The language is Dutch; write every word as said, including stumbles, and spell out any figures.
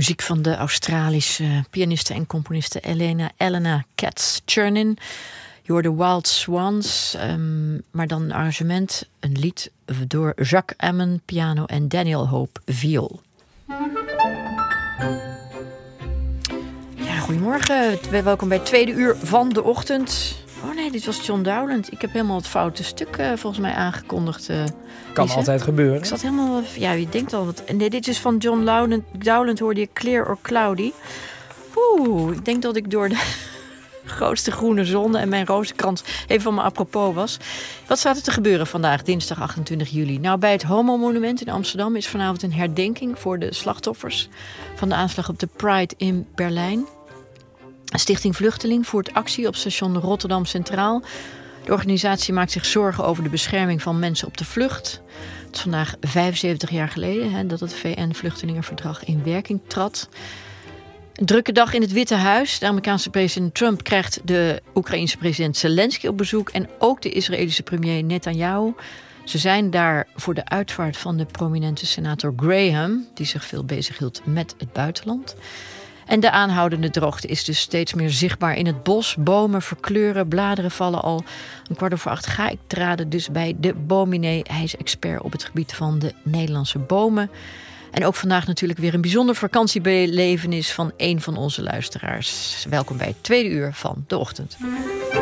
Muziek van de Australische pianiste en componiste Elena Elena Katz-Chernin. Je hoorde Wild Swans, um, maar dan een arrangement, een lied door Jacques Ammon, piano en Daniel Hope, viool. Ja, goedemorgen. Welkom bij het tweede uur van de ochtend. Oh nee, dit was John Dowland. Ik heb helemaal het foute stuk uh, volgens mij aangekondigd. Uh, kan Lise. altijd gebeuren. Ik zat helemaal... Ja, je denkt al wat... Nee, dit is van John Dowland. Dowland hoorde je Clear or Cloudy. Oeh, ik denk dat ik door de grootste groene zon en mijn rozenkrans even van me apropos was. Wat staat er te gebeuren vandaag, dinsdag achtentwintig juli? Nou, bij het Homo-monument in Amsterdam is vanavond een herdenking voor de slachtoffers van de aanslag op de Pride in Berlijn. Stichting Vluchteling voert actie op station Rotterdam Centraal. De organisatie maakt zich zorgen over de bescherming van mensen op de vlucht. Het is vandaag vijfenzeventig jaar geleden hè, dat het V N-vluchtelingenverdrag in werking trad. Een drukke dag in het Witte Huis. De Amerikaanse president Trump krijgt de Oekraïense president Zelensky op bezoek. En ook de Israëlische premier Netanyahu. Ze zijn daar voor de uitvaart van de prominente senator Graham, die zich veel bezighield met het buitenland. En de aanhoudende droogte is dus steeds meer zichtbaar in het bos. Bomen verkleuren, bladeren vallen al. Een kwart over acht ga ik traden dus bij de Bominee. Hij is expert op het gebied van de Nederlandse bomen. En ook vandaag natuurlijk weer een bijzonder vakantiebelevenis van een van onze luisteraars. Welkom bij het tweede uur van de ochtend.